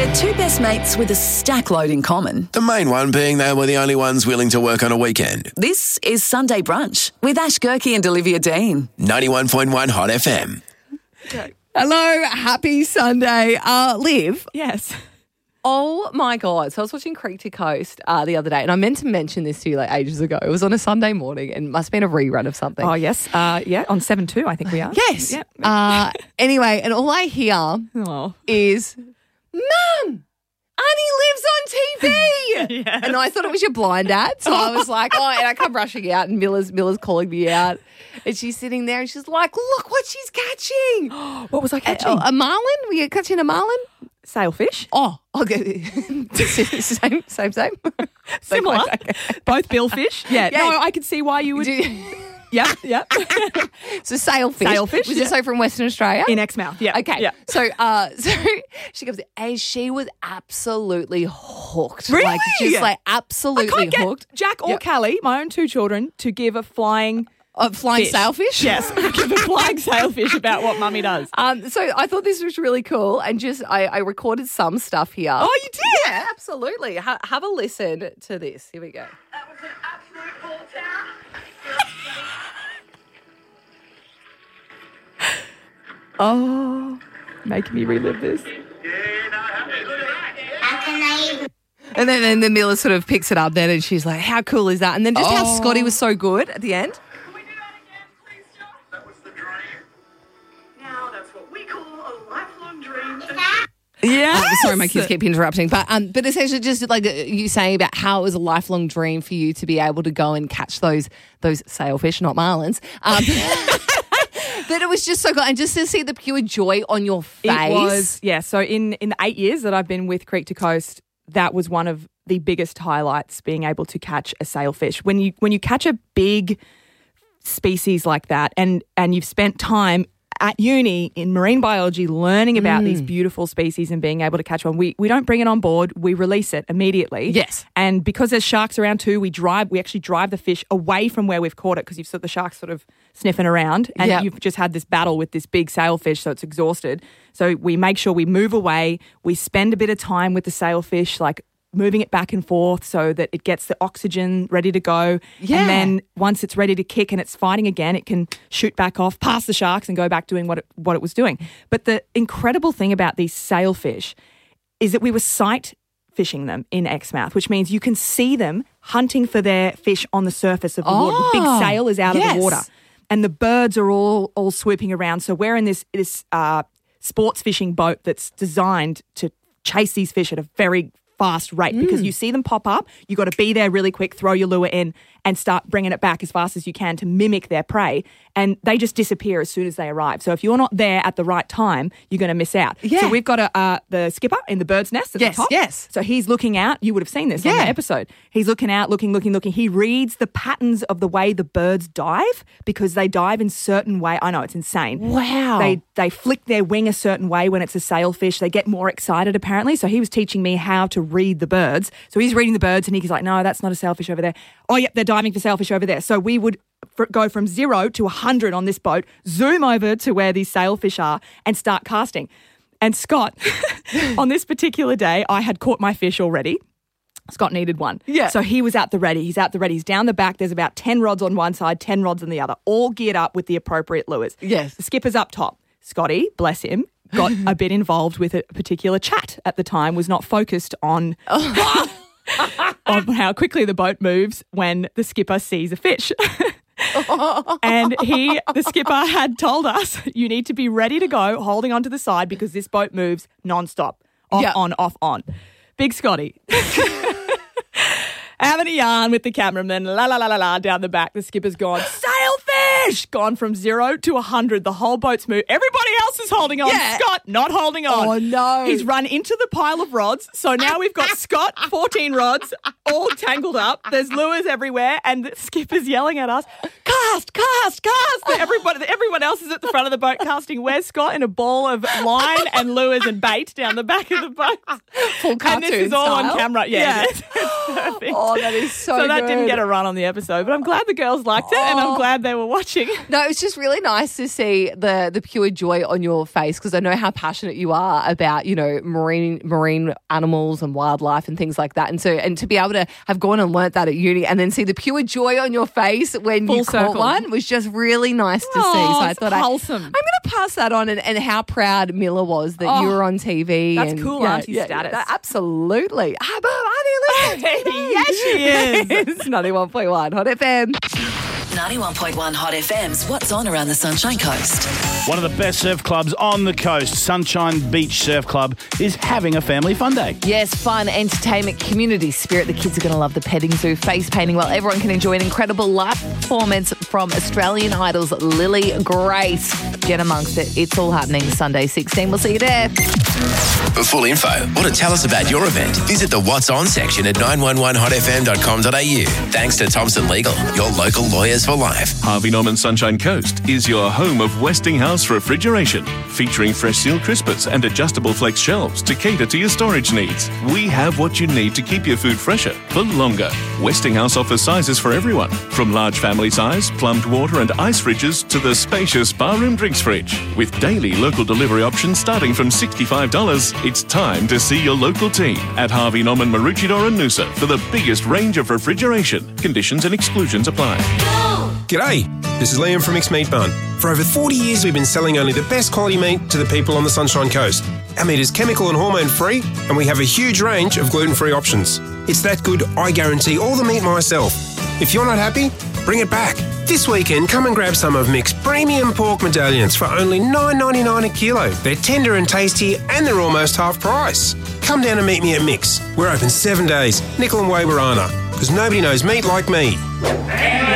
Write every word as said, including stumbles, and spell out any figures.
They're two best mates with a stack load in common. The main one being they were the only ones willing to work on a weekend. This is Sunday Brunch with Ash Gerke and Olivia Dean. ninety-one point one Hot F M. Hello, happy Sunday. Uh, Liv. Yes. Oh my God. So I was watching Creek to Coast uh, the other day, and I meant to mention this to you like ages ago. It was on a Sunday morning and must have been a rerun of something. Oh, yes. Uh, yeah, on seven two, I think we are. Yes. Yep. Uh, anyway, and all I hear Oh. is, Mum, Annie lives on T V. Yes. And I thought it was your blind ad. So I was like, oh, and I come rushing out and Miller's, Miller's calling me out. And she's sitting there and she's like, look what she's catching. What was I A, catching? a marlin? Were you catching a marlin? Sailfish. Oh, okay. same, same, same. Similar. Okay. Both billfish. Yeah. Yeah. No, I could see why you would. Yeah, yeah. So sailfish. Sailfish, Was yeah. it so from Western Australia? In Exmouth. Yeah. Okay. Yeah. So, uh, so she comes in and she was absolutely hooked. Really? Like, just like I absolutely can't get hooked. Jack or Yep. Callie, my own two children, to give a flying Uh, flying fish. sailfish? Yes, give a flying sailfish about what Mummy does. Um, so I thought this was really cool and just I, I recorded some stuff here. Oh, you did? Yeah, absolutely. Ha- have a listen to this. Here we go. That was an absolute ball down. Oh, making me relive this. And then, then the Miller sort of picks it up then and she's like, how cool is that? And then just how Oh. Scotty was so good at the end. Can we do that again, please, John? That was the dream. Now that's what we call a lifelong dream. Yeah. Uh, sorry, my kids keep interrupting. But um, but essentially just like uh, you saying about how it was a lifelong dream for you to be able to go and catch those those sailfish, not marlins. Um, that it was just so good. And just to see the pure joy on your face. It was, yeah. So in, in the eight years that I've been with Creek to Coast, that was one of the biggest highlights, being able to catch a sailfish. When you when you catch a big species like that and, and you've spent time at uni in marine biology learning about Mm. these beautiful species and being able to catch one, we we don't bring it on board, we release it immediately. Yes. And because there's sharks around too, we drive we actually drive the fish away from where we've caught it, because you've seen the sharks sort of sniffing around and Yep. you've just had this battle with this big sailfish, so it's exhausted. So we make sure we move away, we spend a bit of time with the sailfish, like moving it back and forth so that it gets the oxygen ready to go. Yeah. And then once it's ready to kick and it's fighting again, it can shoot back off past the sharks and go back doing what it, what it was doing. But the incredible thing about these sailfish is that we were sight fishing them in Exmouth, which means you can see them hunting for their fish on the surface of the water. The big Oh, sail is out yes. of the water. And the birds are all all swooping around. So we're in this this uh, sports fishing boat that's designed to chase these fish at a very fast rate, because Mm. you see them pop up, you got to be there really quick, throw your lure in and start bringing it back as fast as you can to mimic their prey, and they just disappear as soon as they arrive. So if you're not there at the right time, you're going to miss out. Yeah. So we've got a, uh, the skipper in the bird's nest at Yes, the top. yes. So he's looking out. You would have seen this on Yeah. the episode. He's looking out, looking, looking, looking. He reads the patterns of the way the birds dive, because they dive in certain way. I know, it's insane. Wow. They they flick their wing a certain way when it's a sailfish. They get more excited, apparently. So he was teaching me how to read the birds. So he's reading the birds and he's like, no, that's not a sailfish over there. Oh, yep, they're diving for sailfish over there. So we would f- go from zero to one hundred on this boat, zoom over to where these sailfish are and start casting. And Scott, on this particular day, I had caught my fish already. Scott needed one. Yeah. So he was at the ready. He's at the ready. He's down the back. There's about ten rods on one side, ten rods on the other, all geared up with the appropriate lures. Yes. The skipper's up top. Scotty, bless him, got a bit involved with a particular chat at the time, was not focused on, on how quickly the boat moves when the skipper sees a fish. And he, the skipper had told us, you need to be ready to go, holding onto the side, because this boat moves nonstop. Off, Yeah. on, off, on. Big Scotty. Having a yarn with the cameraman, la la la la la, down the back. The skipper's gone, sailfish! Gone from zero to a hundred. The whole boat's moved. Everybody else is holding on. Yeah. Scott not holding on. Oh, no. He's run into the pile of rods. So now we've got Scott, fourteen rods, all tangled up. There's lures everywhere, and the skipper's yelling at us, cast, cast, cast. Everybody, everyone else is at the front of the boat casting. Where's Scott? In a ball of line and lures and bait down the back of the boat. Full And cartoon this is all style. on camera. Yeah. Yeah. It's, it's perfect. Oh, that is so So that didn't good. get a run on the episode, but I'm glad the girls liked it, and I'm Oh. glad they were watching. watching. No, it was just really nice to see the the pure joy on your face because I know how passionate you are about, you know, marine marine animals and wildlife and things like that. And so, and to be able to have gone and learnt that at uni and then see the pure joy on your face when Full you circle. caught one was just really nice to see. So Oh, I it's thought I, I'm wholesome. going to pass that on and, and how proud Miller was that Oh, you were on T V. that's and, cool auntie status. that- absolutely. Ah, Mum, Auntie Elizabeth. Yes, she is. It's ninety-one point one Hot F M. ninety-one point one Hot F M's What's On Around the Sunshine Coast. One of the best surf clubs on the coast, Sunshine Beach Surf Club, is having a family fun day. Yes, fun, entertainment, community spirit. The kids are going to love the petting zoo, face painting, while everyone can enjoy an incredible live performance from Australian Idol's Lily Grace. Get amongst it. It's all happening Sunday sixteen. We'll see you there. For full info or to tell us about your event, visit the What's On section at nine one one hot f m dot com dot a u. Thanks to Thompson Legal, your local lawyers for life. Harvey Norman Sunshine Coast is your home of Westinghouse Refrigeration, featuring fresh seal crispers and adjustable flex shelves to cater to your storage needs. We have what you need to keep your food fresher for longer. Westinghouse offers sizes for everyone, from large family size, plumbed water and ice fridges to the spacious barroom drinks fridge. With daily local delivery options starting from sixty-five dollars, it's time to see your local team at Harvey Norman Maroochydore and Noosa for the biggest range of refrigeration. Conditions and exclusions apply. G'day, this is Liam from Mixed Meat Bun. For over forty years, we've been selling only the best quality meat to the people on the Sunshine Coast. Our meat is chemical and hormone free, and we have a huge range of gluten-free options. It's that good, I guarantee all the meat myself. If you're not happy, bring it back. This weekend, come and grab some of Mick's premium pork medallions for only nine ninety-nine a kilo. They're tender and tasty, and they're almost half price. Come down and meet me at Mick's. We're open seven days, Nickel and Wawarana, because nobody knows meat like me.